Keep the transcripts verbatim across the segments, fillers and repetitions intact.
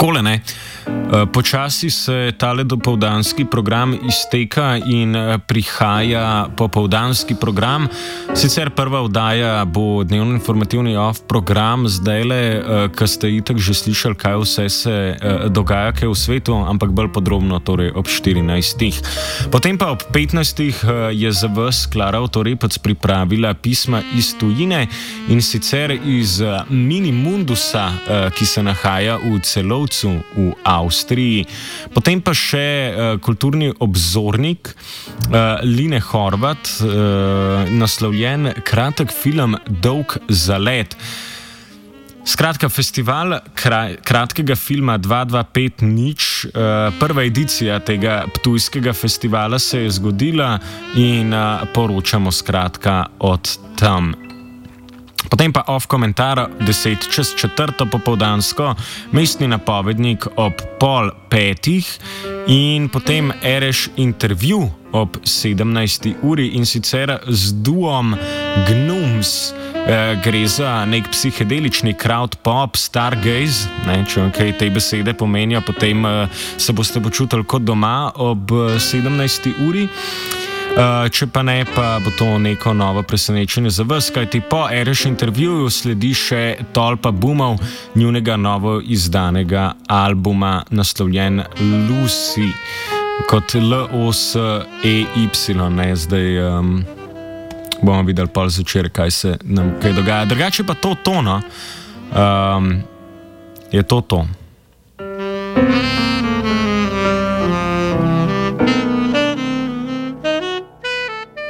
Tole ne. Počasi se tale dopoldanski program izteka in prihaja popoldanski program. Sicer prva oddaja bo dnevno informativni off program, zdajle, ko ste itak že slišali, kaj vse se dogaja kaj v svetu, ampak bolj podrobno torej ob štirinajstih. Potem pa ob petnajstih je za vas Klara Otorepec pripravila pisma iz tujine in sicer iz Mini Mundusa, ki se nahaja v Celovcu v Avstriji. Potem pa še uh, kulturni obzornik uh, Line Horvat, uh, naslovljen kratek film Dolg zalet. Skratka, festival kraj, kratkega filma dva dva pet nič, uh, prva edicija tega ptujskega festivala se je zgodila in uh, poročamo skratka od tam. Potem pa off komentar deset čez četrto popoldansko, mestni napovednik ob pol petih in potem Ereš intervju ob sedemnajsti uri in sicer z duom Gnomes. E, gre za nek psihedelični crowd pop, stargaze, ne, če vam kaj te besede pomenijo, potem e, se boste počutili kot doma ob sedemnajsti uri. Uh, če pa ne, pa bo to neko novo presenečenje za vas, kajti po Ereš intervjuju sledi še tolpa boomov njunega novo izdanega albuma, naslovljen Lucy, kot L O S E Y, ne, zdaj um, bomo videli pol zvečer, kaj se nam kaj dogaja. Drugače pa to tono, um, je to to.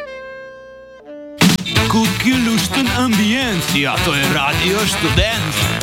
Kuki lušten ambient, ja, to je Radio Študent.